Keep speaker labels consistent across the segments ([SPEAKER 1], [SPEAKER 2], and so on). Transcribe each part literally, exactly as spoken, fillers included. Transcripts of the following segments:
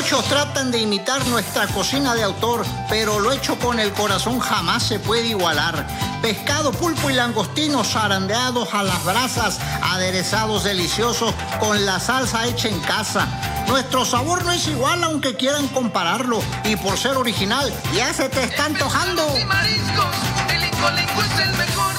[SPEAKER 1] Muchos tratan de imitar nuestra cocina de autor, pero lo hecho con el corazón jamás se puede igualar. Pescado, pulpo y langostinos zarandeados a las brasas, aderezados deliciosos con la salsa hecha en casa. Nuestro sabor no es igual aunque quieran compararlo, y por ser original ya se te está antojando.
[SPEAKER 2] Y mariscos, el Incolenco es el mejor.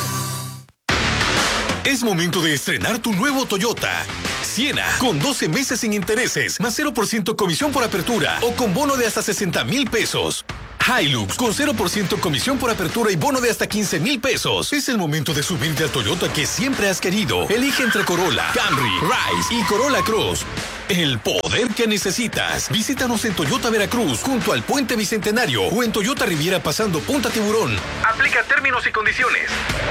[SPEAKER 3] Es momento de estrenar tu nuevo Toyota Siena, con doce meses sin intereses, más cero por ciento comisión por apertura o con bono de hasta sesenta mil pesos. Hilux, con cero por ciento comisión por apertura y bono de hasta quince mil pesos. Es el momento de subirte al Toyota que siempre has querido. Elige entre Corolla, Camry, Rise y Corolla Cross. El poder que necesitas. Visítanos en Toyota Veracruz, junto al Puente Bicentenario, o en Toyota Riviera pasando Punta Tiburón. Aplica términos y condiciones.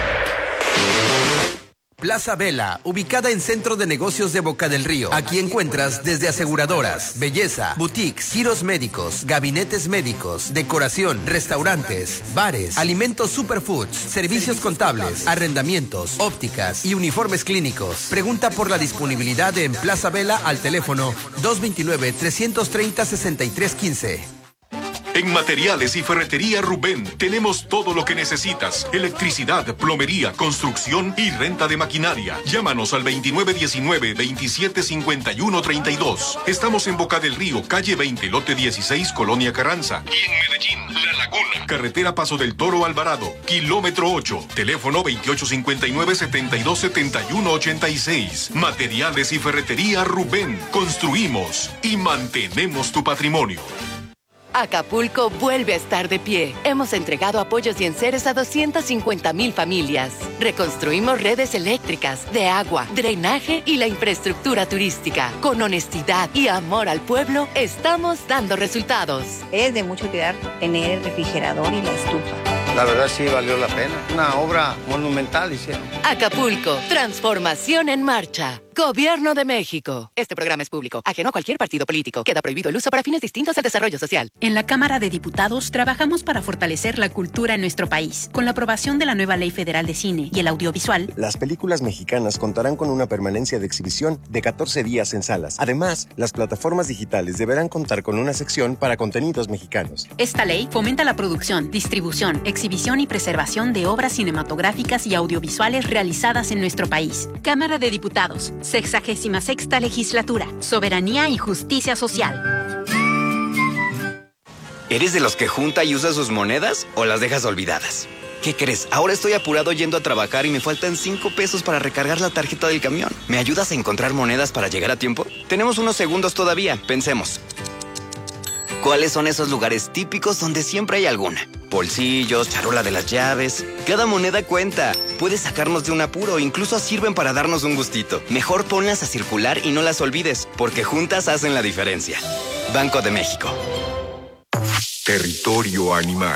[SPEAKER 4] Plaza Vela, ubicada en Centro de Negocios de Boca del Río. Aquí encuentras desde aseguradoras, belleza, boutiques, giros médicos, gabinetes médicos, decoración, restaurantes, bares, alimentos superfoods, servicios contables, arrendamientos, ópticas y uniformes clínicos. Pregunta por la disponibilidad en Plaza Vela al teléfono dos dos nueve, tres tres cero, seis tres uno cinco.
[SPEAKER 5] En Materiales y Ferretería Rubén tenemos todo lo que necesitas: electricidad, plomería, construcción y renta de maquinaria. Llámanos al veintinueve diecinueve, veintisiete cincuenta y uno treinta y dos. Estamos en Boca del Río, calle veinte, lote dieciséis, Colonia Carranza. Y en Medellín, La Laguna, carretera Paso del Toro Alvarado, kilómetro ocho. Teléfono veintiocho cincuenta y nueve, setenta y dos, setenta y uno ochenta y seis. Materiales y Ferretería Rubén. Construimos y mantenemos tu patrimonio.
[SPEAKER 6] Acapulco vuelve a estar de pie. Hemos entregado apoyos y enseres a doscientas cincuenta mil familias. Reconstruimos redes eléctricas, de agua, drenaje y la infraestructura turística. Con honestidad y amor al pueblo, estamos dando resultados.
[SPEAKER 7] Es de mucho cuidar tener el refrigerador y la estufa.
[SPEAKER 8] La verdad sí valió la pena. Una obra monumental hicieron.
[SPEAKER 6] Acapulco, transformación en marcha. Gobierno de México. Este programa es público, ajeno a cualquier partido político. Queda prohibido el uso para fines distintos al desarrollo social.
[SPEAKER 9] En la Cámara de Diputados trabajamos para fortalecer la cultura en nuestro país. Con la aprobación de la nueva Ley Federal de Cine y el Audiovisual,
[SPEAKER 10] las películas mexicanas contarán con una permanencia de exhibición de catorce días en salas. Además, las plataformas digitales deberán contar con una sección para contenidos mexicanos.
[SPEAKER 9] Esta ley fomenta la producción, distribución, exhibición y preservación de obras cinematográficas y audiovisuales realizadas en nuestro país. Cámara de Diputados. Sexagésima sexta legislatura. Soberanía y justicia social.
[SPEAKER 11] ¿Eres de los que junta y usa sus monedas o las dejas olvidadas? ¿Qué crees? Ahora estoy apurado yendo a trabajar y me faltan cinco pesos para recargar la tarjeta del camión. ¿Me ayudas a encontrar monedas para llegar a tiempo? Tenemos unos segundos todavía. Pensemos. ¿Cuáles son esos lugares típicos donde siempre hay alguna? Bolsillos, charola de las llaves. Cada moneda cuenta. Puedes sacarnos de un apuro, incluso sirven para darnos un gustito. Mejor ponlas a circular y no las olvides, porque juntas hacen la diferencia. Banco de México.
[SPEAKER 5] Territorio animal.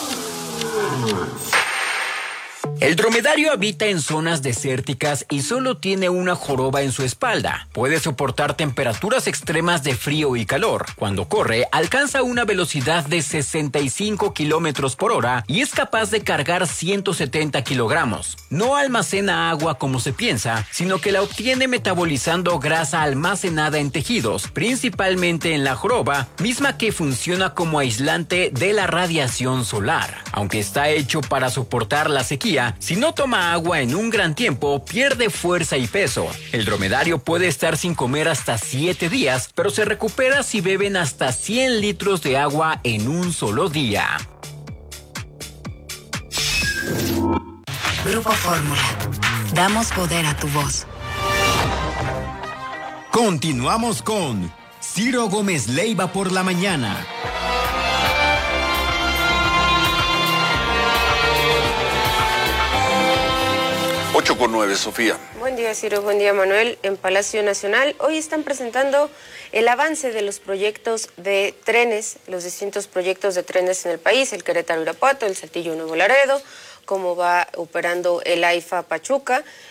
[SPEAKER 12] El dromedario habita en zonas desérticas y solo tiene una joroba en su espalda. Puede soportar temperaturas extremas de frío y calor. Cuando corre, alcanza una velocidad de sesenta y cinco kilómetros por hora y es capaz de cargar ciento setenta kilogramos. No almacena agua como se piensa, sino que la obtiene metabolizando grasa almacenada en tejidos, principalmente en la joroba, misma que funciona como aislante de la radiación solar. Aunque está hecho para soportar la sequía, si no toma agua en un gran tiempo, pierde fuerza y peso. El dromedario puede estar sin comer hasta siete días, pero se recupera si beben hasta cien litros de agua en un solo día.
[SPEAKER 13] Grupo Fórmula. Damos poder a tu voz.
[SPEAKER 14] Continuamos con Ciro Gómez Leiva por la mañana.
[SPEAKER 5] ocho con nueve, Sofía.
[SPEAKER 15] Buen día, Ciro. Buen día, Manuel. En Palacio Nacional hoy están presentando el avance de los proyectos de trenes, los distintos proyectos de trenes en el país, el Querétaro-Irapuato, el Saltillo-Nuevo Laredo, cómo va operando el AIFA Pachuca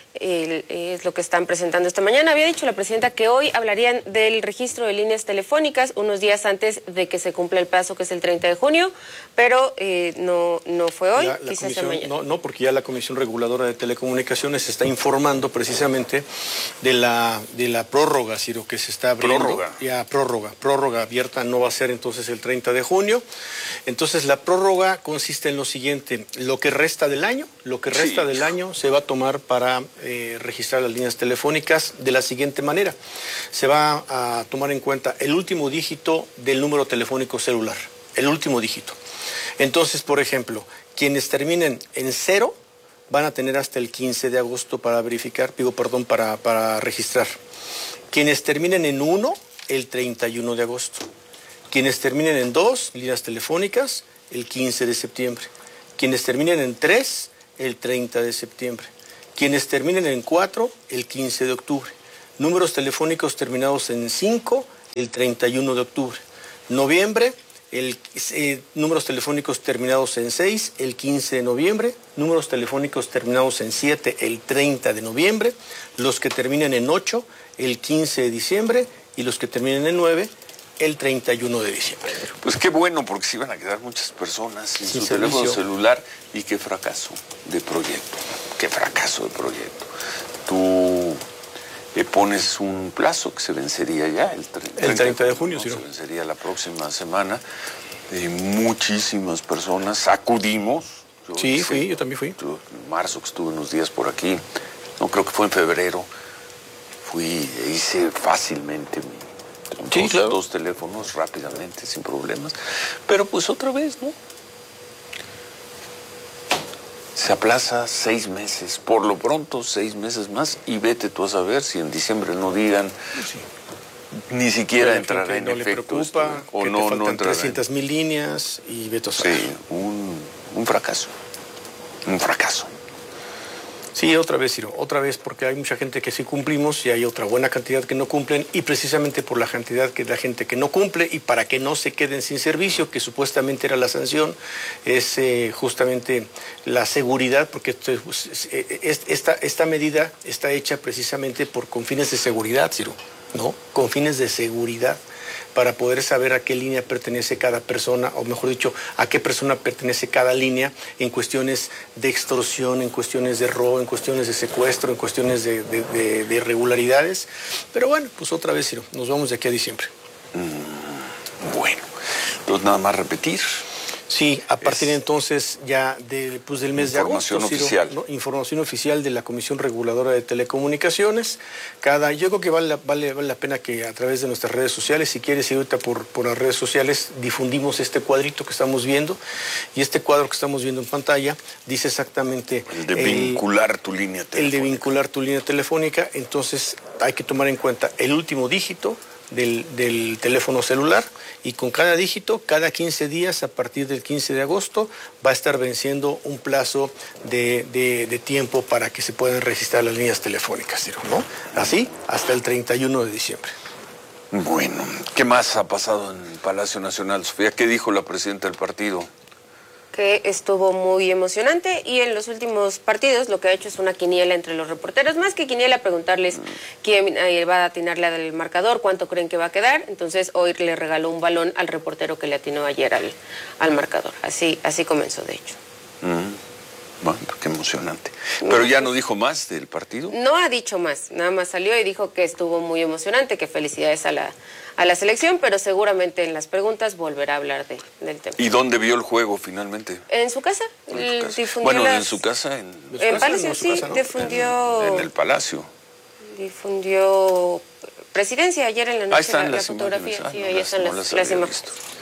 [SPEAKER 15] El, es lo que están presentando esta mañana. Había dicho la presidenta que hoy hablarían del registro de líneas telefónicas unos días antes de que se cumpla el plazo, que es el treinta de junio, pero eh, no, no fue hoy,
[SPEAKER 16] la, la
[SPEAKER 15] quizás sea mañana.
[SPEAKER 16] No, no, porque ya la Comisión Reguladora de Telecomunicaciones está informando precisamente de la, de la prórroga, Ciro, que se está abriendo.
[SPEAKER 17] Prórroga.
[SPEAKER 16] Ya, prórroga. Prórroga abierta no va a ser entonces el treinta de junio. Entonces, la prórroga consiste en lo siguiente: lo que resta del año, lo que resta sí. del año se va a tomar para eh, registrar las líneas telefónicas de la siguiente manera. Se va a tomar en cuenta el último dígito del número telefónico celular, el último dígito. Entonces, por ejemplo, quienes terminen en cero van a tener hasta el quince de agosto para verificar, digo, perdón, para, para registrar. Quienes terminen en uno, el treinta y uno de agosto. Quienes terminen en dos, líneas telefónicas, el quince de septiembre. Quienes terminen en tres, el treinta de septiembre. Quienes terminen en cuatro, el quince de octubre. Números telefónicos terminados en cinco, el treinta y uno de octubre. Noviembre, el, eh, números telefónicos terminados en seis, el quince de noviembre. Números telefónicos terminados en siete, el treinta de noviembre. Los que terminen en ocho, el quince de diciembre. Y los que terminen en nueve, el treinta y uno de diciembre.
[SPEAKER 17] Pues qué bueno, porque se iban a quedar muchas personas sin su teléfono celular, y qué fracaso de proyecto, qué fracaso de proyecto. Tú eh, pones un plazo que se vencería ya el,
[SPEAKER 16] el treinta de junio, sí.
[SPEAKER 17] Se vencería la próxima semana. Eh, muchísimas personas acudimos.
[SPEAKER 16] Yo sí, hice, fui, yo también fui.
[SPEAKER 17] Yo, en marzo, que estuve unos días por aquí, no creo que fue en febrero, fui e hice fácilmente mi
[SPEAKER 16] Sí,
[SPEAKER 17] dos,
[SPEAKER 16] claro.
[SPEAKER 17] dos teléfonos rápidamente, sin problemas. Pero pues otra vez, ¿no? Se aplaza seis meses, por lo pronto seis meses más, y vete tú a saber si en diciembre no digan, sí. ni siquiera entrará en
[SPEAKER 16] no
[SPEAKER 17] efecto.
[SPEAKER 16] Le preocupa,
[SPEAKER 17] esto, o
[SPEAKER 16] que
[SPEAKER 17] no,
[SPEAKER 16] te faltan
[SPEAKER 17] no entrará
[SPEAKER 16] trescientas mil líneas y vete a saber.
[SPEAKER 17] Sí, un, un fracaso, un fracaso.
[SPEAKER 16] Sí, otra vez, Ciro, otra vez, porque hay mucha gente que sí cumplimos y hay otra buena cantidad que no cumplen, y precisamente por la cantidad que la gente que no cumple, y para que no se queden sin servicio, que supuestamente era la sanción, es eh, justamente la seguridad, porque esto es, es, esta, esta medida está hecha precisamente por, con fines de seguridad, Ciro, ¿no? Con fines de seguridad, para poder saber a qué línea pertenece cada persona, o mejor dicho, a qué persona pertenece cada línea en cuestiones de extorsión, en cuestiones de robo, en cuestiones de secuestro, en cuestiones de, de, de, de irregularidades. Pero bueno, pues otra vez, Ciro, nos vamos de aquí a diciembre.
[SPEAKER 17] Mm, bueno, entonces nada más repetir.
[SPEAKER 16] Sí, a partir de entonces ya de, pues del mes de agosto.
[SPEAKER 17] Información oficial.
[SPEAKER 16] ¿no? Información oficial de la Comisión Reguladora de Telecomunicaciones. Cada, yo creo que vale, vale, vale la pena que a través de nuestras redes sociales, si quieres ir ahorita por, por las redes sociales, difundimos este cuadrito que estamos viendo. Y este cuadro que estamos viendo en pantalla dice exactamente...
[SPEAKER 17] El de vincular el, tu línea telefónica.
[SPEAKER 16] El de vincular tu línea telefónica. Entonces hay que tomar en cuenta el último dígito Del, del teléfono celular, y con cada dígito, cada quince días, a partir del quince de agosto, va a estar venciendo un plazo de, de, de tiempo para que se puedan registrar las líneas telefónicas, ¿no? Así, hasta el treinta y uno de diciembre.
[SPEAKER 17] Bueno, ¿qué más ha pasado en el Palacio Nacional, Sofía? ¿Qué dijo la presidenta del partido?
[SPEAKER 15] Que estuvo muy emocionante, y en los últimos partidos lo que ha hecho es una quiniela entre los reporteros, más que quiniela, preguntarles quién eh, va a atinarle al marcador, cuánto creen que va a quedar. Entonces hoy le regaló un balón al reportero que le atinó ayer al, al marcador. Así, así comenzó, de hecho.
[SPEAKER 17] Mm. Bueno, qué emocionante. Pero ya no dijo más del partido.
[SPEAKER 15] No ha dicho más, nada más salió y dijo que estuvo muy emocionante, que felicidades a la, a la selección, pero seguramente en las preguntas volverá a hablar de, del tema.
[SPEAKER 17] ¿Y dónde vio el juego finalmente?
[SPEAKER 15] En su casa.
[SPEAKER 17] En su casa. Bueno, las... en su casa. En,
[SPEAKER 15] en casa, Palacio, no, sí, casa, ¿no? difundió...
[SPEAKER 17] En, en el Palacio.
[SPEAKER 15] Difundió Presidencia ayer en la noche.
[SPEAKER 17] Ahí están
[SPEAKER 15] la,
[SPEAKER 17] las
[SPEAKER 15] la fotografía,
[SPEAKER 17] ah,
[SPEAKER 15] sí,
[SPEAKER 17] no
[SPEAKER 15] ahí
[SPEAKER 17] las,
[SPEAKER 15] están
[SPEAKER 17] no
[SPEAKER 15] las,
[SPEAKER 17] las
[SPEAKER 15] las imágenes.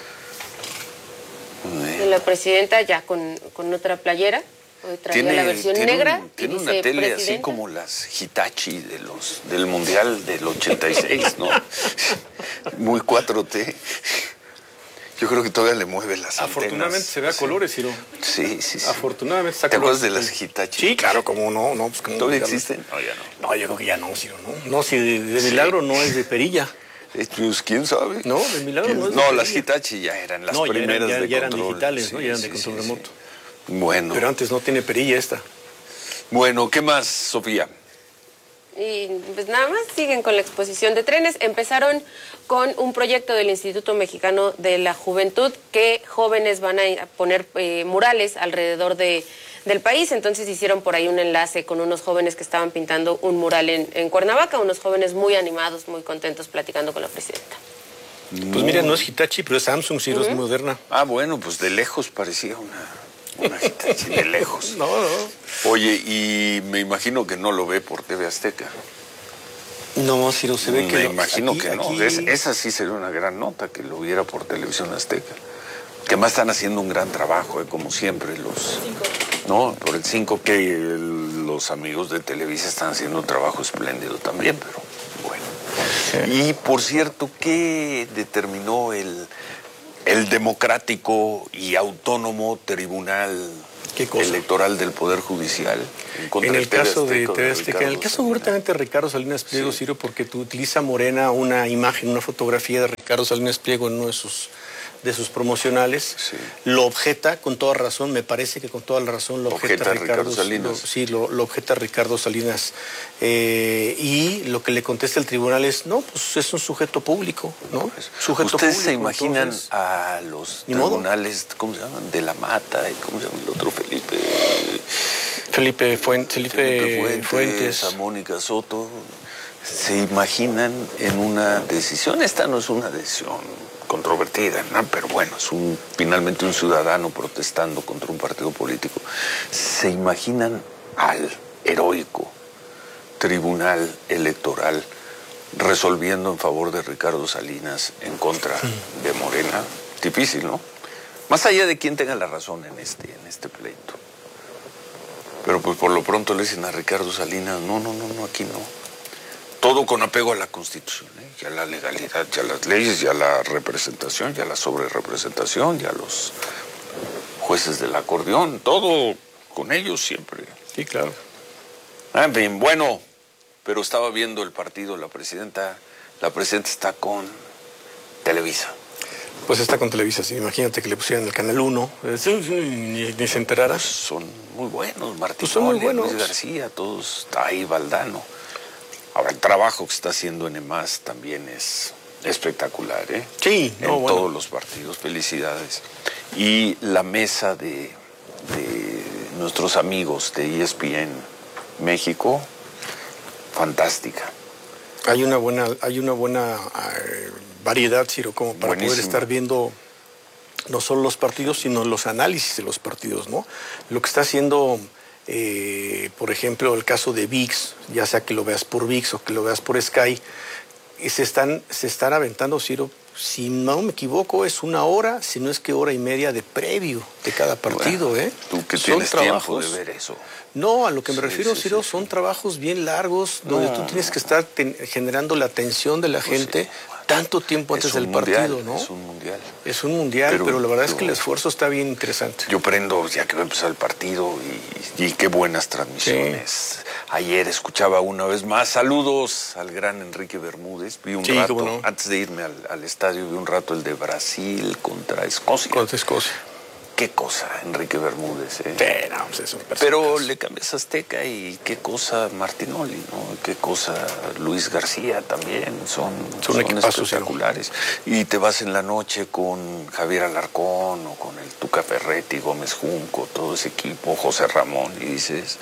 [SPEAKER 15] Y la presidenta ya con, con otra playera. Hoy traía
[SPEAKER 17] tiene,
[SPEAKER 15] la versión
[SPEAKER 17] tiene
[SPEAKER 15] negra.
[SPEAKER 17] Un, tiene una tele presidenta. Así como las Hitachi de los, del Mundial del ochenta y seis, ¿no? Muy cuatro T. Yo creo que todavía le mueve las
[SPEAKER 16] Afortunadamente
[SPEAKER 17] antenas,
[SPEAKER 16] se ve a colores, Ciro.
[SPEAKER 17] Sí, sí, sí.
[SPEAKER 16] Afortunadamente está a
[SPEAKER 17] ¿Te
[SPEAKER 16] colores.
[SPEAKER 17] acuerdas de las Hitachi?
[SPEAKER 16] Sí, claro, como no. no pues, como
[SPEAKER 17] ¿Todavía existen?
[SPEAKER 16] No, ya no. No, yo creo que ya no, Ciro, ¿no? No, si de, de sí. milagro no es de perilla.
[SPEAKER 17] Pues, ¿quién sabe?
[SPEAKER 16] No, de milagro no es de
[SPEAKER 17] No,
[SPEAKER 16] perilla.
[SPEAKER 17] las Hitachi ya eran las
[SPEAKER 16] no,
[SPEAKER 17] primeras
[SPEAKER 16] ya eran, ya,
[SPEAKER 17] de
[SPEAKER 16] ya
[SPEAKER 17] control.
[SPEAKER 16] eran digitales,
[SPEAKER 17] sí,
[SPEAKER 16] ¿no? Ya eran
[SPEAKER 17] sí,
[SPEAKER 16] de control
[SPEAKER 17] sí,
[SPEAKER 16] remoto.
[SPEAKER 17] Sí. Bueno.
[SPEAKER 16] Pero antes no tiene perilla esta.
[SPEAKER 17] Bueno, ¿qué más, Sofía?
[SPEAKER 15] Y pues nada más, siguen con la exposición de trenes. Empezaron con un proyecto del Instituto Mexicano de la Juventud, que jóvenes van a poner eh, murales alrededor de, del país. Entonces hicieron por ahí un enlace con unos jóvenes que estaban pintando un mural en, en Cuernavaca, unos jóvenes muy animados, muy contentos, platicando con la presidenta.
[SPEAKER 16] Pues mira, no es Hitachi, pero es Samsung, sí, uh-huh. Es moderna.
[SPEAKER 17] Ah, bueno, pues de lejos parecía una, una Hitachi, de lejos.
[SPEAKER 16] No, no.
[SPEAKER 17] Oye, y me imagino que no lo ve por T V Azteca.
[SPEAKER 16] No, Ciro, se ve
[SPEAKER 17] me
[SPEAKER 16] que...
[SPEAKER 17] Me
[SPEAKER 16] lo,
[SPEAKER 17] imagino
[SPEAKER 16] aquí,
[SPEAKER 17] que no.
[SPEAKER 16] aquí...
[SPEAKER 17] Es, esa sí sería una gran nota, que lo viera por Televisión Azteca. Que además están haciendo un gran trabajo, eh, como siempre, los... No, por el cinco que el, los amigos de Televisa están haciendo un trabajo espléndido también, pero bueno. Sí. Y, por cierto, ¿qué determinó el, el democrático y autónomo Tribunal Electoral del Poder Judicial?
[SPEAKER 16] En, en el caso de T V Azteca, en el caso concretamente de Ricardo Salinas Pliego, sí. Ciro, porque tú utiliza Morena una imagen, una fotografía de Ricardo Salinas Pliego en uno de sus... de sus promocionales, sí. Lo objeta con toda razón, me parece que con toda la razón lo objeta, objeta Ricardo, Ricardo Salinas. Lo, sí, lo, lo objeta Ricardo Salinas. Eh, y lo que le contesta el tribunal es, no, pues es un sujeto público, ¿no?
[SPEAKER 17] Pues,
[SPEAKER 16] sujeto
[SPEAKER 17] ¿Ustedes
[SPEAKER 16] público,
[SPEAKER 17] se imaginan
[SPEAKER 16] entonces,
[SPEAKER 17] a los tribunales, ¿cómo se llaman? De la Mata, y ¿cómo se llama el otro? Felipe...
[SPEAKER 16] Felipe, Fuente, Felipe,
[SPEAKER 17] Felipe Fuentes,
[SPEAKER 16] Fuentes.
[SPEAKER 17] A Mónica Soto. ¿Se imaginan en una decisión? Esta no es una decisión controvertida, ¿no? Pero bueno, es un, finalmente un ciudadano protestando contra un partido político. ¿Se imaginan al heroico Tribunal Electoral resolviendo en favor de Ricardo Salinas en contra de Morena? Difícil, ¿no? Más allá de quién tenga la razón en este, en este pleito. Pero pues por lo pronto le dicen a Ricardo Salinas, no, no, no, no, aquí no. Todo con apego a la Constitución, ¿eh? Y a la legalidad, y a las leyes, y a la representación, y a la sobrerepresentación, y a los jueces del acordeón, todo con ellos siempre.
[SPEAKER 16] Sí, claro.
[SPEAKER 17] En fin, bueno, pero estaba viendo el partido, la presidenta, la presidenta está con Televisa.
[SPEAKER 16] Pues está con Televisa, sí. Imagínate que le pusieran el Canal uno, ni, ni se enterara.
[SPEAKER 17] Pues son muy buenos, Martín,
[SPEAKER 16] pues son muy buenos.
[SPEAKER 17] Luis García, todos, está ahí Valdano. Ahora, el trabajo que está haciendo en EMAS también es espectacular, ¿eh?
[SPEAKER 16] Sí,
[SPEAKER 17] en
[SPEAKER 16] no, bueno.
[SPEAKER 17] todos los partidos, felicidades. Y la mesa de, de nuestros amigos de E S P N México, fantástica.
[SPEAKER 16] Hay una buena, hay una buena eh, variedad, Ciro, como para Buenísima. Poder estar viendo no solo los partidos, sino los análisis de los partidos, ¿no? Lo que está haciendo... Eh, por ejemplo, el caso de V I X, ya sea que lo veas por V I X o que lo veas por Sky, se están, se están aventando, Ciro, si no me equivoco, es una hora, si no es que hora y media de previo de cada partido. Bueno, ¿eh?
[SPEAKER 17] Tú que son tienes trabajos, tiempo de ver eso.
[SPEAKER 16] No, a lo que me
[SPEAKER 17] sí,
[SPEAKER 16] refiero,
[SPEAKER 17] sí,
[SPEAKER 16] Ciro,
[SPEAKER 17] sí,
[SPEAKER 16] son
[SPEAKER 17] sí.
[SPEAKER 16] trabajos bien largos, donde no, tú tienes que estar ten, generando la atención de la pues gente sí. tanto tiempo antes del
[SPEAKER 17] mundial,
[SPEAKER 16] partido, ¿no?
[SPEAKER 17] Es un mundial.
[SPEAKER 16] Es un mundial, pero, pero la verdad
[SPEAKER 17] yo,
[SPEAKER 16] es que el esfuerzo está bien interesante.
[SPEAKER 17] Yo prendo, ya que va a empezar el partido, y, y qué buenas transmisiones. Sí. Ayer escuchaba una vez más, saludos al gran Enrique Bermúdez, vi un sí, rato, no. antes de irme al, al estadio, vi un rato el de Brasil contra Escocia.
[SPEAKER 16] Contra Escocia.
[SPEAKER 17] Qué cosa, Enrique Bermúdez, ¿eh?
[SPEAKER 16] Sí, no, pues es un
[SPEAKER 17] Pero le cambias a Azteca y qué cosa Martinoli, ¿no? Qué cosa Luis García también, son, son, son espectaculares. Y te vas en la noche con Javier Alarcón o con el Tuca Ferretti, Gómez Junco, todo ese equipo, José Ramón, y dices...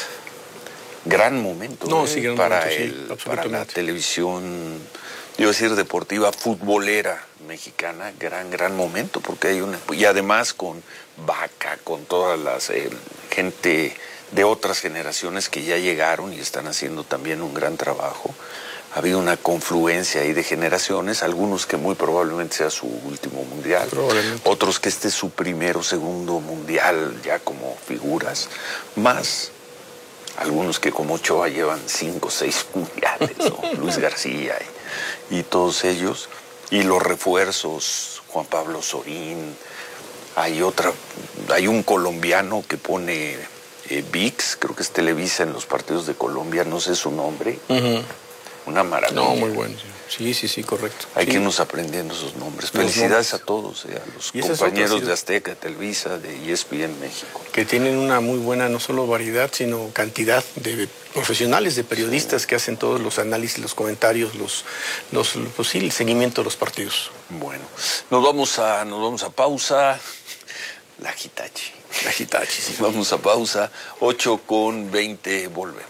[SPEAKER 17] Gran momento
[SPEAKER 16] no,
[SPEAKER 17] ¿eh?
[SPEAKER 16] sí, gran
[SPEAKER 17] para,
[SPEAKER 16] momento,
[SPEAKER 17] el,
[SPEAKER 16] sí,
[SPEAKER 17] para la televisión, iba a decir deportiva, futbolera mexicana, gran, gran momento, porque hay una, y además con Vaca, con todas las eh, gente de otras generaciones que ya llegaron y están haciendo también un gran trabajo. Ha habido una confluencia ahí de generaciones, algunos que muy probablemente sea su último mundial, otros que este es su primero o segundo mundial ya como figuras, más algunos que como Ochoa llevan cinco o seis mundiales, ¿no? Luis García y, y todos ellos, y los refuerzos, Juan Pablo Sorín, hay otra, hay un colombiano que pone eh, V I X, creo que es Televisa en los partidos de Colombia, no sé su nombre, uh-huh. Una maravilla.
[SPEAKER 16] No, muy bueno. Sí, sí, sí, correcto.
[SPEAKER 17] Hay
[SPEAKER 16] sí.
[SPEAKER 17] que irnos aprendiendo esos nombres. Felicidades a todos, eh, a los compañeros
[SPEAKER 16] otras, sí,
[SPEAKER 17] de Azteca, Televisa, de E S P N México.
[SPEAKER 16] Que tienen una muy buena, no solo variedad, sino cantidad de profesionales, de periodistas sí. que hacen todos los análisis, los comentarios, los, los, pues sí, el seguimiento de los partidos.
[SPEAKER 17] Bueno, nos vamos a, nos vamos a pausa. La Hitachi.
[SPEAKER 16] La Hitachi, sí.
[SPEAKER 17] Vamos a pausa. ocho con veinte, volvemos.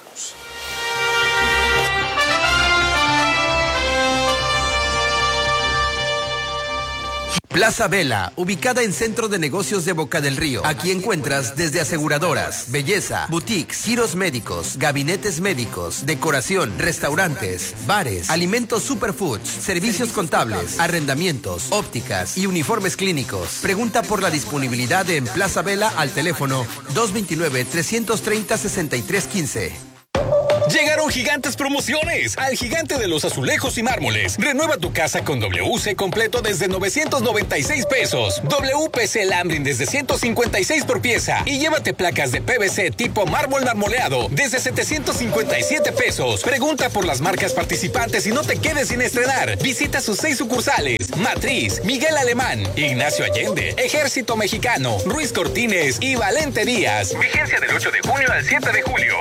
[SPEAKER 4] Plaza Vela, ubicada en Centro de Negocios de Boca del Río. Aquí encuentras desde aseguradoras, belleza, boutiques, giros médicos, gabinetes médicos, decoración, restaurantes, bares, alimentos superfoods, servicios contables, arrendamientos, ópticas y uniformes clínicos. Pregunta por la disponibilidad en Plaza Vela al teléfono dos dos nueve, tres tres cero, seis tres uno cinco.
[SPEAKER 3] Llegaron gigantes promociones al Gigante de los Azulejos y Mármoles. Renueva tu casa con W C completo desde novecientos noventa y seis pesos. W P C Lambrin desde ciento cincuenta y seis por pieza. Y llévate placas de P V C tipo mármol marmoleado desde setecientos cincuenta y siete pesos. Pregunta por las marcas participantes y no te quedes sin estrenar. Visita sus seis sucursales: Matriz, Miguel Alemán, Ignacio Allende, Ejército Mexicano, Ruiz Cortines y Valente Díaz. Vigencia del ocho de junio al siete de julio.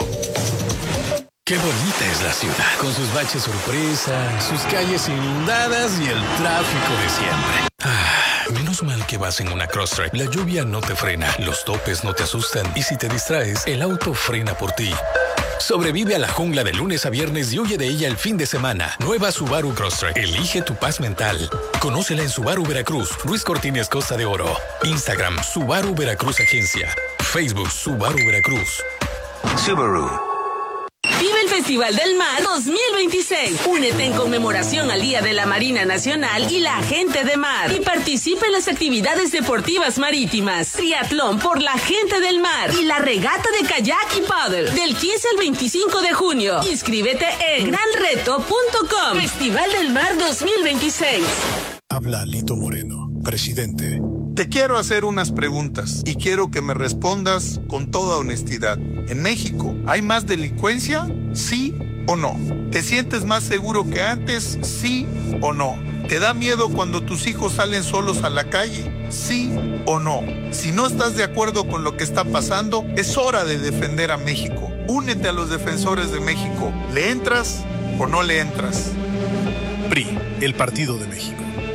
[SPEAKER 3] Qué bonita es la ciudad, con sus baches sorpresa, sus calles inundadas y el tráfico de siempre. Ah, menos mal que vas en una Crosstrek. La lluvia no te frena, los topes no te asustan y si te distraes, el auto frena por ti. Sobrevive a la jungla de lunes a viernes y huye de ella el fin de semana. Nueva Subaru Crosstrek. Elige tu paz mental. Conócela en Subaru Veracruz, Ruiz Cortines Costa de Oro. Instagram, Subaru Veracruz Agencia. Facebook, Subaru Veracruz.
[SPEAKER 18] Subaru. Vive el Festival del Mar dos mil veintiséis. Únete en conmemoración al Día de la Marina Nacional y la Gente de Mar. Y participa en las actividades deportivas marítimas, triatlón por la Gente del Mar y la regata de kayak y paddle del quince al veinticinco de junio. Inscríbete en gran reto punto com. Festival del Mar dos mil veintiséis.
[SPEAKER 19] Habla Lito Moreno, presidente. Te quiero hacer unas preguntas y quiero que me respondas con toda honestidad. ¿En México hay más delincuencia? ¿Sí o no? ¿Te sientes más seguro que antes? ¿Sí o no? ¿Te da miedo cuando tus hijos salen solos a la calle? ¿Sí o no? Si no estás de acuerdo con lo que está pasando, es hora de defender a México. Únete a los defensores de México. ¿Le entras o no le entras? P R I, el Partido de México.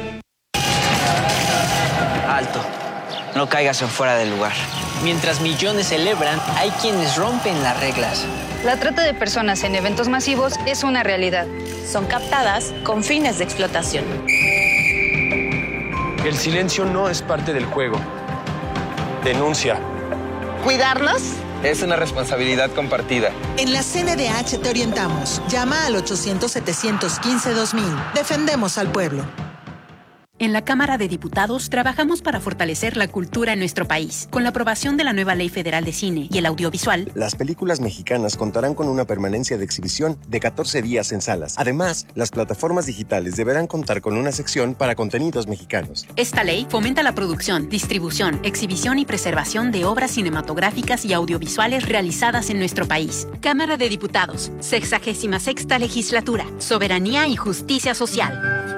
[SPEAKER 20] Alto, no caigas en fuera del lugar. Mientras millones celebran, hay quienes rompen las reglas.
[SPEAKER 21] La trata de personas en eventos masivos es una realidad.
[SPEAKER 22] Son captadas con fines de explotación.
[SPEAKER 23] El silencio no es parte del juego. Denuncia.
[SPEAKER 24] ¿Cuidarnos?
[SPEAKER 23] Es una responsabilidad compartida.
[SPEAKER 25] En la C N D H te orientamos. Llama al ochocientos, setecientos quince, dos mil. Defendemos al pueblo.
[SPEAKER 9] En la Cámara de Diputados trabajamos para fortalecer la cultura en nuestro país. Con la aprobación de la nueva Ley Federal de Cine y el Audiovisual,
[SPEAKER 10] las películas mexicanas contarán con una permanencia de exhibición de catorce días en salas. Además, las plataformas digitales deberán contar con una sección para contenidos mexicanos.
[SPEAKER 9] Esta ley fomenta la producción, distribución, exhibición y preservación de obras cinematográficas y audiovisuales realizadas en nuestro país. Cámara de Diputados, sexagésima sexta Legislatura, Soberanía y Justicia Social.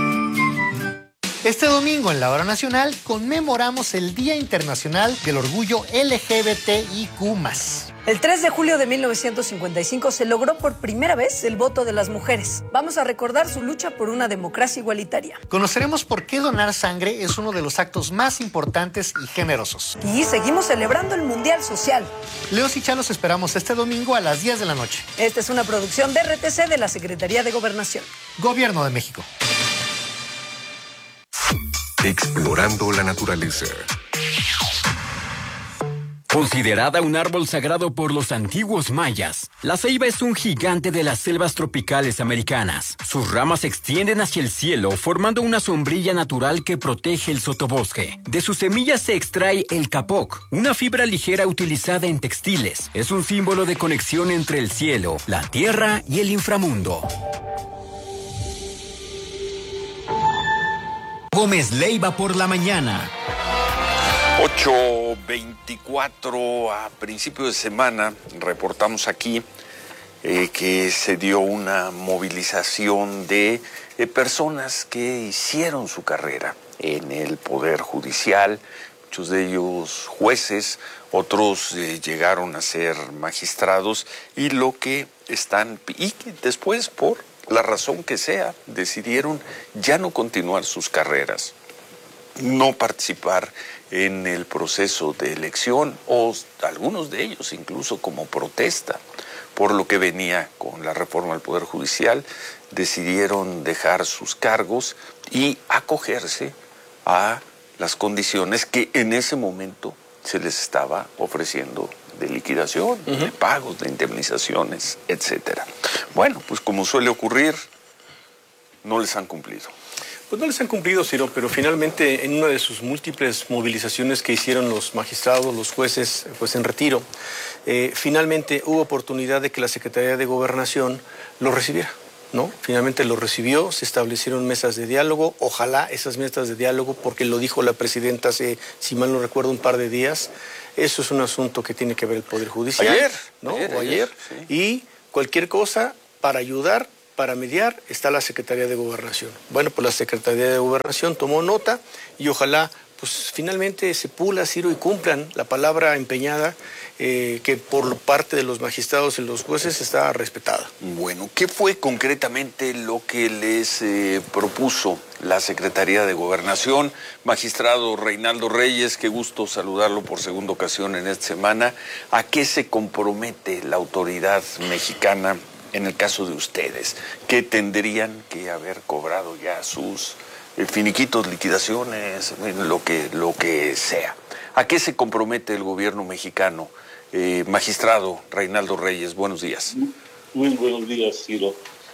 [SPEAKER 26] Este domingo en la Hora Nacional conmemoramos el Día Internacional del Orgullo L G B T I Q más.
[SPEAKER 27] El tres de julio de mil novecientos cincuenta y cinco se logró por primera vez el voto de las mujeres. Vamos a recordar su lucha por una democracia igualitaria.
[SPEAKER 26] Conoceremos por qué donar sangre es uno de los actos más importantes y generosos.
[SPEAKER 27] Y seguimos celebrando el Mundial Social.
[SPEAKER 26] Leos y Chá los esperamos este domingo a las diez de la noche.
[SPEAKER 27] Esta es una producción de R T C de la Secretaría de Gobernación.
[SPEAKER 26] Gobierno de México.
[SPEAKER 5] Explorando la naturaleza.
[SPEAKER 12] Considerada un árbol sagrado por los antiguos mayas, la ceiba es un gigante de las selvas tropicales americanas. Sus ramas se extienden hacia el cielo, formando una sombrilla natural que protege el sotobosque. De sus semillas se extrae el capoc, una fibra ligera utilizada en textiles. Es un símbolo de conexión entre el cielo, la tierra y el inframundo.
[SPEAKER 14] Gómez Leiva por la mañana.
[SPEAKER 17] ocho veinticuatro a principio de semana reportamos aquí eh, que se dio una movilización de eh, personas que hicieron su carrera en el Poder Judicial, muchos de ellos jueces, otros eh, llegaron a ser magistrados y lo que están, y que después por la razón que sea, decidieron ya no continuar sus carreras, no participar en el proceso de elección, o algunos de ellos incluso como protesta por lo que venía con la reforma al Poder Judicial, decidieron dejar sus cargos y acogerse a las condiciones que en ese momento se les estaba ofreciendo de liquidación, uh-huh. de pagos, de indemnizaciones, etcétera. Bueno, pues como suele ocurrir, no les han cumplido.
[SPEAKER 16] Pues no les han cumplido, Ciro, pero finalmente en una de sus múltiples movilizaciones que hicieron los magistrados, los jueces, pues en retiro, eh, finalmente hubo oportunidad de que la Secretaría de Gobernación lo recibiera, ¿no? Finalmente lo recibió, se establecieron mesas de diálogo, ojalá esas mesas de diálogo, porque lo dijo la presidenta hace, si mal no recuerdo, un par de días, eso es un asunto que tiene que ver el Poder Judicial.
[SPEAKER 17] Ayer,
[SPEAKER 16] ¿no?
[SPEAKER 17] ayer,
[SPEAKER 16] o ayer,
[SPEAKER 17] sí.
[SPEAKER 16] Y cualquier cosa para ayudar, para mediar, está la Secretaría de Gobernación. Bueno, pues la Secretaría de Gobernación tomó nota y ojalá, pues finalmente se pula, Ciro, y cumplan la palabra empeñada eh, que por parte de los magistrados y los jueces está respetada.
[SPEAKER 17] Bueno, ¿qué fue concretamente lo que les eh, propuso la Secretaría de Gobernación? Magistrado Reinaldo Reyes, qué gusto saludarlo por segunda ocasión en esta semana. ¿A qué se compromete la autoridad mexicana en el caso de ustedes, que tendrían que haber cobrado ya sus eh, finiquitos, liquidaciones, lo que, lo que sea? ¿A qué se compromete el gobierno mexicano? Eh, magistrado Reinaldo Reyes, buenos días.
[SPEAKER 1] Muy buenos días, Ciro.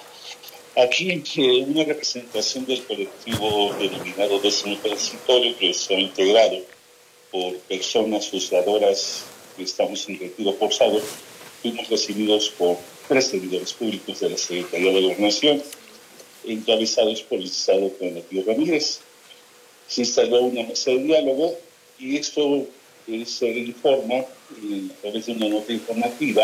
[SPEAKER 1] Aquí eh, una representación del colectivo denominado décimo transitorio, que está integrado por personas juzgadoras que estamos en retiro forzado, fuimos recibidos por tres servidores públicos de la Secretaría de Gobernación, encabezados por el licenciado Juan Matías Ramírez. Se instaló una mesa de diálogo y esto eh, se informa eh, a través de una nota informativa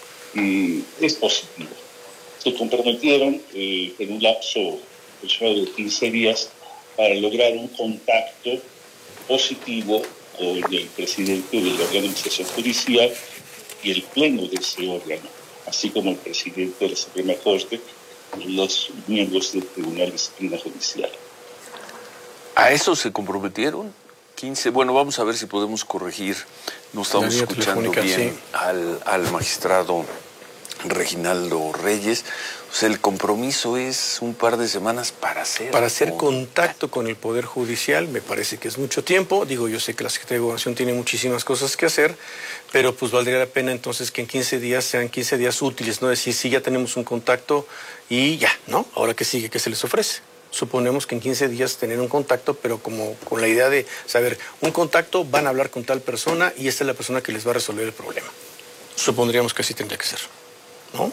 [SPEAKER 1] y es positivo. Se comprometieron eh, en un lapso de quince días para lograr un contacto positivo con el presidente de la organización judicial y el pleno de ese órgano, así como el presidente de la Suprema Corte y los miembros del Tribunal de Disciplina Judicial.
[SPEAKER 17] ¿A eso se comprometieron? quince, bueno, vamos a ver si podemos corregir. No estamos escuchando bien sí. al, al magistrado Reginaldo Reyes. O sea, el compromiso es un par de semanas para hacer...
[SPEAKER 16] Para hacer contacto con el Poder Judicial, me parece que es mucho tiempo. Digo, yo sé que la Secretaría de Gobernación tiene muchísimas cosas que hacer, pero pues valdría la pena entonces que en quince días sean quince días útiles, no decir, sí, ya tenemos un contacto y ya, ¿no? Ahora que sigue, ¿qué se les ofrece? Suponemos que en quince días tener un contacto, pero como con la idea de saber, un contacto, van a hablar con tal persona y esta es la persona que les va a resolver el problema. Supondríamos que así tendría que ser, ¿no?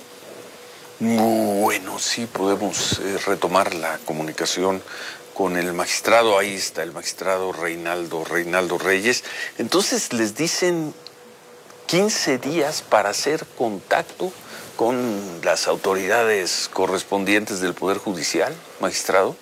[SPEAKER 17] Bueno, sí, podemos eh, retomar la comunicación con el magistrado. Ahí está el magistrado Reinaldo, Reinaldo Reyes. Entonces les dicen quince días para hacer contacto con las autoridades correspondientes del Poder Judicial, magistrado.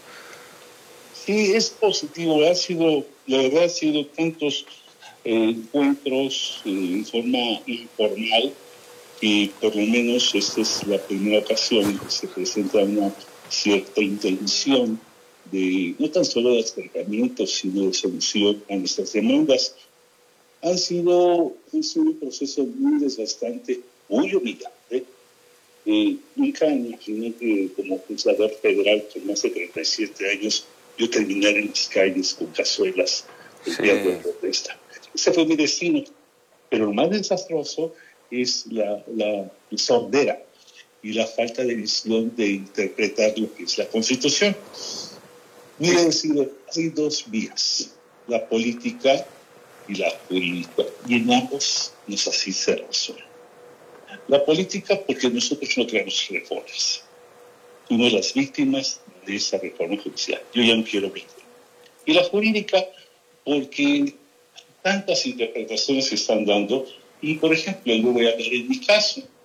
[SPEAKER 1] Sí, es positivo. Ha sido, la verdad, ha sido tantos eh, encuentros eh, en forma informal, y por lo menos esta es la primera ocasión en que se presenta una cierta intención de no tan solo de acercamiento, sino de solución a nuestras demandas. Han sido, han sido un proceso muy desgastante, muy humillante. Eh, nunca imaginé que como juzgador federal con más de treinta y siete años yo terminara en las calles con cazuelas enviando sí. protesta. Ese fue mi destino. Pero lo más desastroso es la, la sordera y la falta de visión de interpretar lo que es la Constitución. Mire, decir, hay dos vías, la política y la jurídica, y en ambos nos así se resuelve. La política porque nosotros no creamos reformas. Fuimos las víctimas de esa reforma judicial. Yo ya no quiero víctima. Y la jurídica porque tantas interpretaciones se están dando. Y, por ejemplo, yo voy a hablar en mi caso.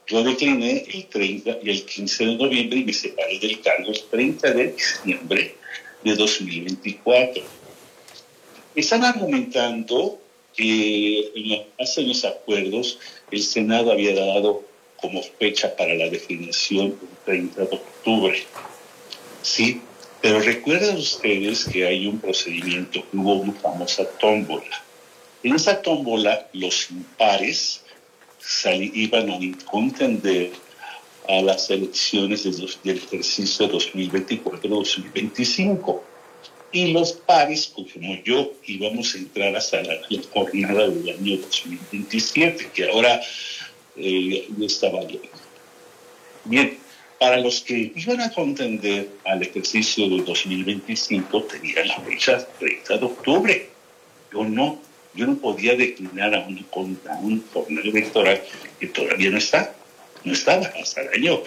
[SPEAKER 1] Yo decliné el treinta y el quince de noviembre y me separé del cargo el treinta de diciembre de dos mil veinticuatro. Están argumentando que en la base de los acuerdos el Senado había dado como fecha para la definición el treinta de octubre. Sí, pero recuerden ustedes que hay un procedimiento, hubo una famosa tómbola. En esa tómbola los impares sali, iban a contender a las elecciones de dos, del ejercicio dos mil veinticuatro dos mil veinticinco. Y los pares, como yo, íbamos a entrar hasta la, la jornada del año dos mil veintisiete, que ahora eh, estaba bien. Bien, para los que iban a contender al ejercicio del dos mil veinticinco, tenían la fecha treinta de octubre. Yo no, yo no podía declinar a una, a una jornada electoral que todavía no está, no estaba hasta el año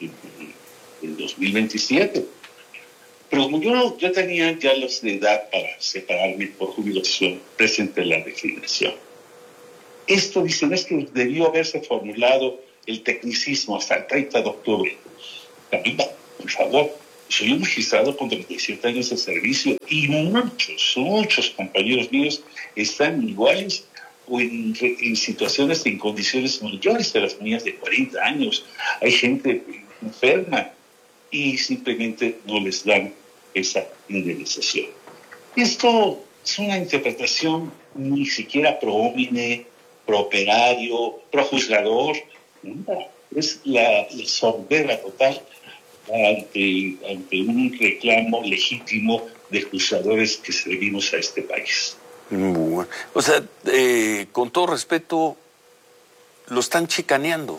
[SPEAKER 1] el dos mil veintisiete. Pero como yo, yo tenía ya los de edad para separarme por jubilación, presenté la declinación. Esto, dicen, es que debió haberse formulado el tecnicismo hasta el treinta de octubre. Caramba, por favor, soy un magistrado con treinta y siete años de servicio y muchos, muchos compañeros míos están iguales o en, en situaciones, en condiciones mayores de las mías de cuarenta años. Hay gente enferma y simplemente no les dan esa indemnización. Esto es una interpretación ni siquiera pro homine, pro operario, pro juzgador. No, es la, la sordera total ante, ante un reclamo legítimo de juzgadores que servimos a este país.
[SPEAKER 17] Bueno, o sea, eh, con todo respeto, lo están chicaneando.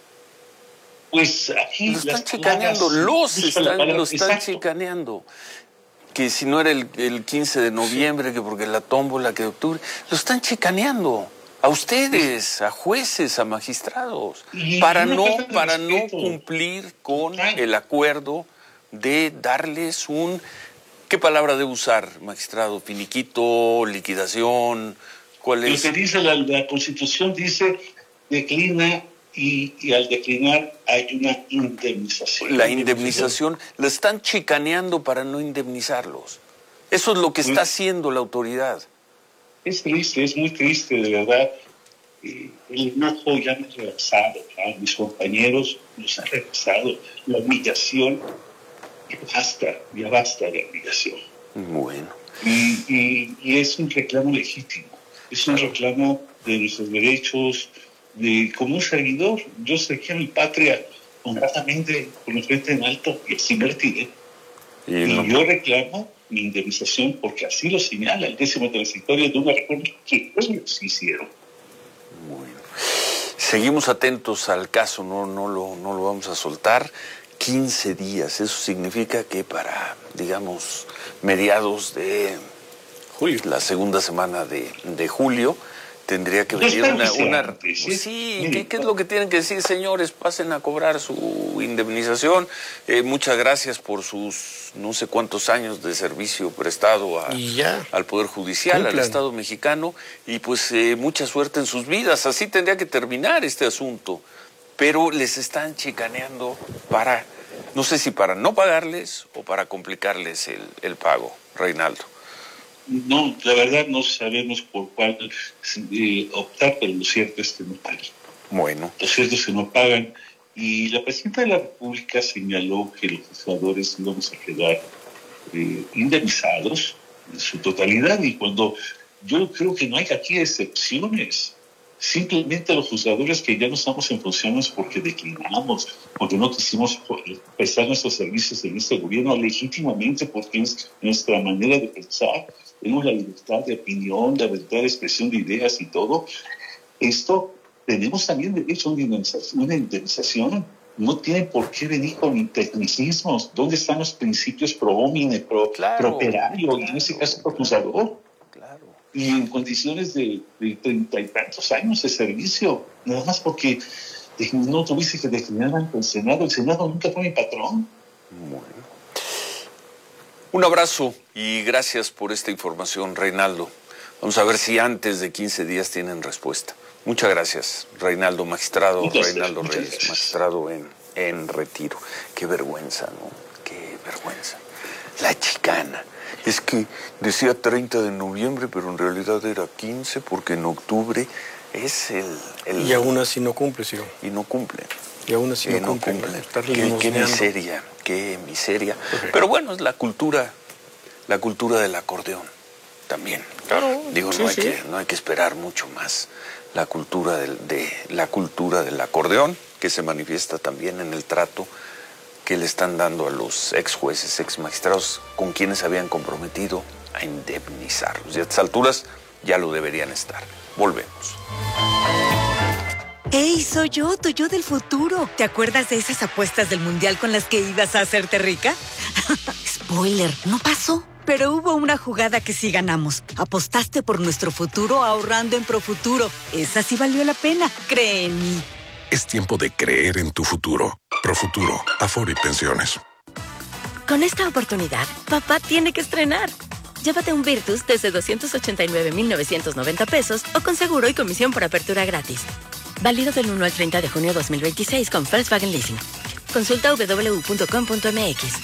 [SPEAKER 1] Pues aquí
[SPEAKER 17] lo están chicaneando, los están, lo están exacto. chicaneando. Que si no era el, el quince de noviembre, sí. que porque la tómbola que de octubre, lo están chicaneando. A ustedes, a jueces, a magistrados, y para no, para no cumplir con el acuerdo de darles un, ¿qué palabra debe usar, magistrado? Finiquito, liquidación, ¿cuál es?
[SPEAKER 1] Lo que dice la, la Constitución dice, declina y, y al declinar hay una indemnización.
[SPEAKER 17] La indemnización, la están chicaneando para no indemnizarlos. Eso es lo que está haciendo la autoridad.
[SPEAKER 1] Es triste, es muy triste, de verdad. Eh, el enojo ya me ha rebasado, ¿no? Mis compañeros nos han rebasado. La humillación, ya basta, ya basta de humillación.
[SPEAKER 17] Bueno.
[SPEAKER 1] Y, y, y es un reclamo legítimo, es un reclamo de nuestros derechos, de como un servidor. Yo serví a mi patria honradamente, con el frente en alto, y así me retiré. Y, y no. yo reclamo mi indemnización porque así lo señala el décimo transitorio de una reforma que ellos hicieron.
[SPEAKER 17] Bueno, seguimos atentos al caso, no, no, lo, no lo vamos a soltar. quince días, eso significa que para, digamos, mediados de julio, la segunda semana de, de julio, tendría que venir una... una ¿sí? sí ¿qué, ¿qué es lo que tienen que decir, señores? Pasen a cobrar su indemnización. Eh, muchas gracias por sus no sé cuántos años de servicio prestado a, al Poder Judicial, Cumplan. al Estado mexicano, y pues eh, mucha suerte en sus vidas. Así tendría que terminar este asunto. Pero les están chicaneando para, no sé si para no pagarles o para complicarles el, el pago, Reinaldo.
[SPEAKER 1] No, la verdad no sabemos por cuál eh, optar, pero lo cierto es que no pagan.
[SPEAKER 17] Bueno.
[SPEAKER 1] Lo cierto es que no pagan. Y la presidenta de la República señaló que los juzgadores íbamos a quedar eh, indemnizados en su totalidad. Y cuando yo creo que no hay aquí excepciones. Simplemente los juzgadores que ya no estamos en funciones porque declinamos, porque no quisimos prestar nuestros servicios en este gobierno legítimamente, porque es nuestra manera de pensar. Tenemos la libertad de opinión, la libertad de expresión de ideas y todo. Esto, tenemos también derecho a una indemnización. Una indemnización. No tienen por qué venir con tecnicismos. ¿Dónde están los principios pro homine, pro, claro, pro operario, claro, y en ese caso pro juzgador?
[SPEAKER 17] Claro.
[SPEAKER 1] Y en condiciones de, de treinta y tantos años de servicio, nada más porque no tuviste que declinar ante el Senado. El Senado nunca fue mi patrón.
[SPEAKER 17] Bueno. Un abrazo y gracias por esta información, Reinaldo. Vamos a ver si antes de quince días tienen respuesta. Muchas gracias, Reinaldo Magistrado,
[SPEAKER 1] Muchas
[SPEAKER 17] Reinaldo
[SPEAKER 1] gracias.
[SPEAKER 17] Reyes,
[SPEAKER 1] Muchas
[SPEAKER 17] Magistrado en, en retiro. Qué vergüenza, ¿no? Qué vergüenza. La chicana. Es que decía treinta de noviembre, pero en realidad era quince, porque en octubre es el... el...
[SPEAKER 16] Y aún así no cumple, sí.
[SPEAKER 17] Y no cumple.
[SPEAKER 16] Y aún así
[SPEAKER 17] Y
[SPEAKER 16] no,
[SPEAKER 17] no
[SPEAKER 16] cumple.
[SPEAKER 17] cumple.
[SPEAKER 16] Estar
[SPEAKER 17] Qué, qué
[SPEAKER 16] limosneando.
[SPEAKER 17] miseria, qué miseria.
[SPEAKER 16] Okay.
[SPEAKER 17] Pero bueno, es la cultura, la cultura del acordeón también.
[SPEAKER 16] Claro.
[SPEAKER 17] Digo,
[SPEAKER 16] sí,
[SPEAKER 17] no hay
[SPEAKER 16] sí.
[SPEAKER 17] que, no hay que esperar mucho más. La cultura del, de la cultura del acordeón, que se manifiesta también en el trato que le están dando a los ex jueces, ex magistrados, con quienes habían comprometido a indemnizarlos. Y a estas alturas ya lo deberían estar. Volvemos.
[SPEAKER 2] ¡Ey, soy yo, tu yo del futuro! ¿Te acuerdas de esas apuestas del Mundial con las que ibas a hacerte rica? Spoiler, no pasó. Pero hubo una jugada que sí ganamos. Apostaste por nuestro futuro ahorrando en Profuturo. Esa sí valió la pena, cree en mí.
[SPEAKER 3] Es tiempo de creer en tu futuro. Profuturo, Afore y Pensiones.
[SPEAKER 6] Con esta oportunidad, papá tiene que estrenar. Llévate un Virtus desde doscientos ochenta y nueve mil novecientos noventa pesos o con seguro y comisión por apertura gratis. Válido del uno al treinta de junio de dos mil veintiséis con Volkswagen Leasing. Consulta doble u doble u doble u punto com punto m x.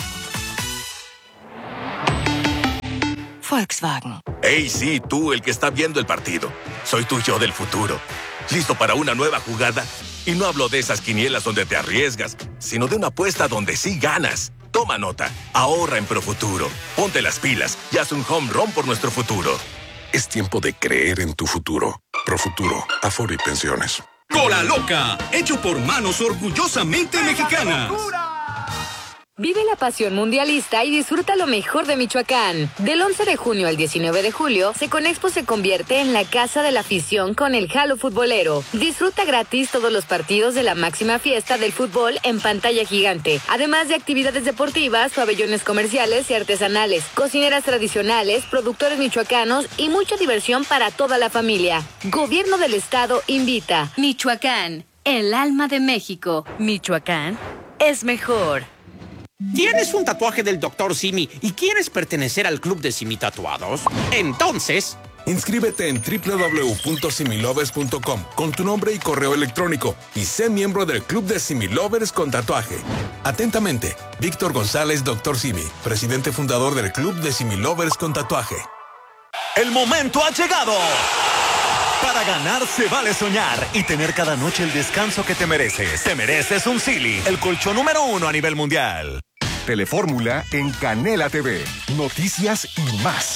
[SPEAKER 7] Volkswagen.
[SPEAKER 8] Hey, sí, tú, el que está viendo el partido. Soy tu yo del futuro. ¿Listo para una nueva jugada? Y no hablo de esas quinielas donde te arriesgas, sino de una apuesta donde sí ganas. Toma nota, ahorra en Profuturo. Ponte las pilas y haz un home run por nuestro futuro.
[SPEAKER 3] Es tiempo de creer en tu futuro. Profuturo, Afore y Pensiones.
[SPEAKER 11] Cola Loca, hecho por manos orgullosamente mexicanas.
[SPEAKER 13] Vive la pasión mundialista y disfruta lo mejor de Michoacán. Del once de junio al diecinueve de julio, Seconexpo se convierte en la casa de la afición con el Jalo Futbolero. Disfruta gratis todos los partidos de la máxima fiesta del fútbol en pantalla gigante, además de actividades deportivas, pabellones comerciales y artesanales, cocineras tradicionales, productores michoacanos y mucha diversión para toda la familia. Gobierno del Estado invita.
[SPEAKER 9] Michoacán, el alma de México. Michoacán es mejor.
[SPEAKER 24] ¿Tienes un tatuaje del doctor Simi y quieres pertenecer al club de Simi Tatuados? Entonces...
[SPEAKER 3] Inscríbete en doble u doble u doble u punto similovers punto com con tu nombre y correo electrónico y sé miembro del club de Similovers con tatuaje. Atentamente, Víctor González, doctor Simi, presidente fundador del club de Similovers con tatuaje.
[SPEAKER 28] El momento ha llegado. Para ganar se vale soñar y tener cada noche el descanso que te mereces. Te mereces un Silly, el colchón número uno a nivel mundial.
[SPEAKER 29] Telefórmula en Canela T V. Noticias y más.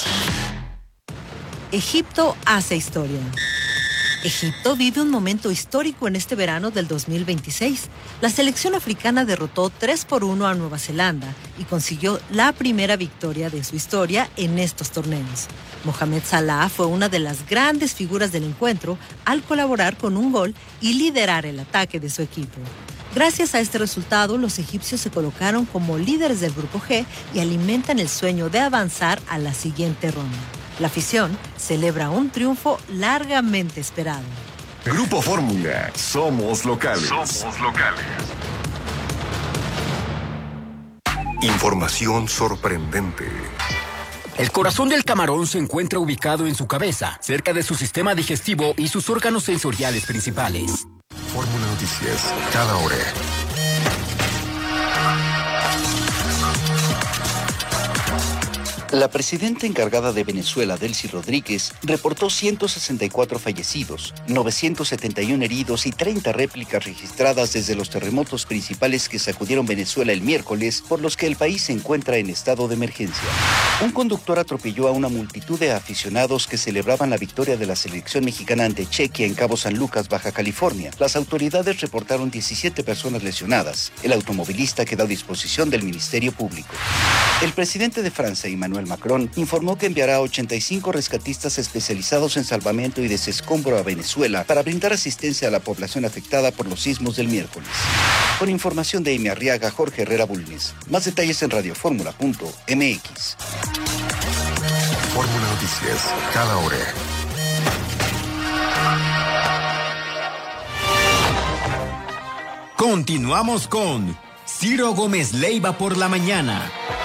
[SPEAKER 30] Egipto hace historia. Egipto vive un momento histórico en este verano del dos mil veintiséis. La selección africana derrotó tres por uno a Nueva Zelanda y consiguió la primera victoria de su historia en estos torneos. Mohamed Salah fue una de las grandes figuras del encuentro al colaborar con un gol y liderar el ataque de su equipo. Gracias a este resultado, los egipcios se colocaron como líderes del Grupo G y alimentan el sueño de avanzar a la siguiente ronda. La afición celebra un triunfo largamente esperado.
[SPEAKER 29] Grupo Fórmula. Somos locales.
[SPEAKER 28] Somos locales.
[SPEAKER 29] Información sorprendente.
[SPEAKER 12] El corazón del camarón se encuentra ubicado en su cabeza, cerca de su sistema digestivo y sus órganos sensoriales principales.
[SPEAKER 29] Fórmula Noticias, cada hora.
[SPEAKER 31] La presidenta encargada de Venezuela, Delcy Rodríguez, reportó ciento sesenta y cuatro fallecidos, novecientos setenta y uno heridos y treinta réplicas registradas desde los terremotos principales que sacudieron Venezuela el miércoles, por los que el país se encuentra en estado de emergencia. Un conductor atropelló a una multitud de aficionados que celebraban la victoria de la selección mexicana ante Chequia en Cabo San Lucas, Baja California. Las autoridades reportaron diecisiete personas lesionadas. El automovilista quedó a disposición del Ministerio Público. El presidente de Francia, Emmanuel Macron, informó que enviará ochenta y cinco rescatistas especializados en salvamento y desescombro a Venezuela para brindar asistencia a la población afectada por los sismos del miércoles. Con información de Amy Arriaga, Jorge Herrera Bulnes. Más detalles en radioformula punto m x.
[SPEAKER 29] Fórmula Noticias, cada hora.
[SPEAKER 14] Continuamos con Ciro Gómez Leiva por la mañana.